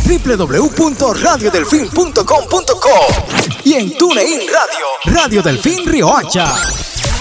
www.radiodelfin.com.co y en TuneIn Radio, Radio Delfín Riohacha.